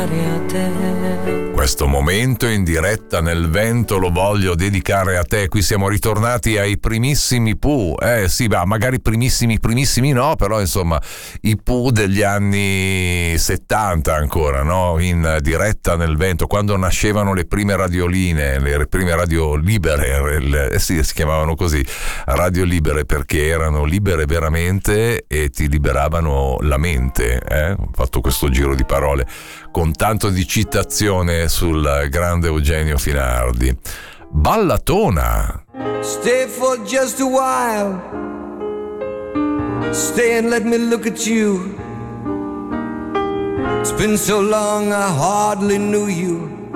Questo momento in diretta nel vento lo voglio dedicare a te. Qui siamo ritornati ai primissimi Pooh. Sì, magari primissimi no, però insomma i Pooh degli anni 70 ancora, no? In diretta nel vento, quando nascevano le prime radioline, le prime radio libere, sì, si chiamavano così, radio libere, perché erano libere veramente e ti liberavano la mente. Ho fatto questo giro di parole con tanto di citazione sul grande Eugenio Finardi. Ballatona. Stay for just a while. Stay and let me look at you. It's been so long I hardly knew you.